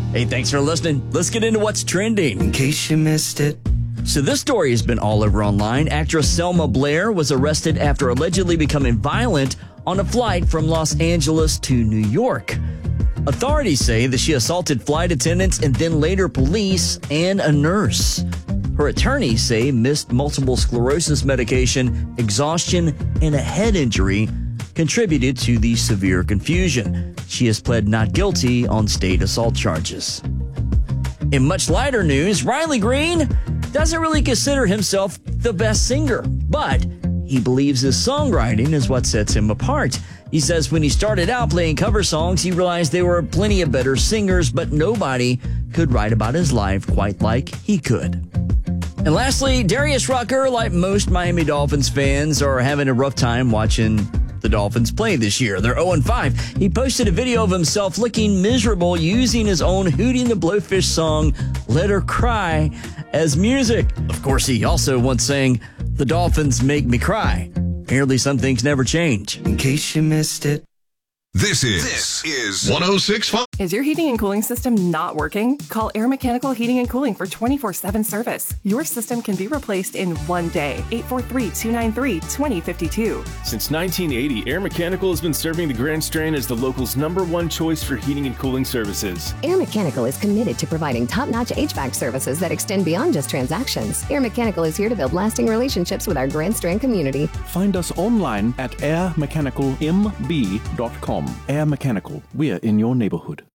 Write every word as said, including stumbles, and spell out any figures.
Hey, thanks for listening. Let's get into what's trending. In case you missed it. So this story has been all over online. Actress Selma Blair was arrested after allegedly becoming violent on a flight from Los Angeles to New York. Authorities say that she assaulted flight attendants and then later police and a nurse. Her attorneys say missed multiple sclerosis medication, exhaustion, and a head injury contributed to the severe confusion. She has pled not guilty on state assault charges. In much lighter news, Riley Green doesn't really consider himself the best singer, but he believes his songwriting is what sets him apart. He says when he started out playing cover songs, he realized there were plenty of better singers, but nobody could write about his life quite like he could. And lastly, Darius Rucker, like most Miami Dolphins fans, are having a rough time watching the Dolphins play this year. They're oh and five. He posted a video of himself looking miserable using his own Hootie and the Blowfish song, Let Her Cry, as music. Of course, he also once sang, "The Dolphins make me cry." Apparently, some things never change. In case you missed it. This is, this is one oh six point five. Is your heating and cooling system not working? Call Air Mechanical Heating and Cooling for twenty-four seven service. Your system can be replaced in one day. eight four three, two nine three, two oh five two. Since nineteen eighty, Air Mechanical has been serving the Grand Strand as the local's number one choice for heating and cooling services. Air Mechanical is committed to providing top-notch H V A C services that extend beyond just transactions. Air Mechanical is here to build lasting relationships with our Grand Strand community. Find us online at air mechanical m b dot com. Air Mechanical, we're in your neighborhood.